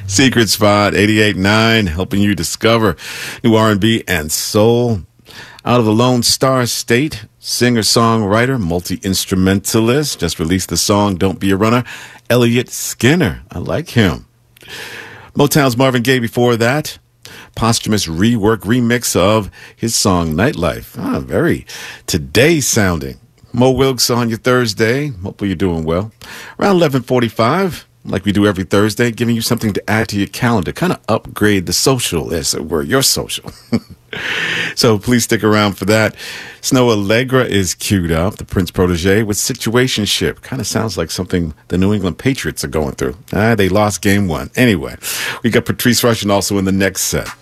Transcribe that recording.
Secret Spot 88.9, helping you discover new R&B and soul. Out of the Lone Star State, singer-songwriter, multi-instrumentalist, just released the song Don't Be a Runner, Elliott Skinner. I like him. Motown's Marvin Gaye before that. Posthumous rework, remix of his song Nightlife. Very today sounding. Mo Wilkes on your Thursday. Hopefully you're doing well. Around 11:45, like we do every Thursday, giving you something to add to your calendar. Kind of upgrade the social, as it were, your social. So please stick around for that. Snow Allegra is queued up, the Prince protege, with Situationship. Kind of sounds like something the New England Patriots are going through. They lost game one. Anyway, we got Patrice Rushen also in the next set.